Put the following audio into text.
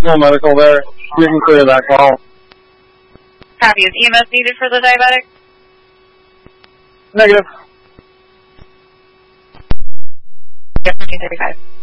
full medical there. You can clear that call. Copy. Is EMS needed for the diabetic? Negative. Yep, 1535.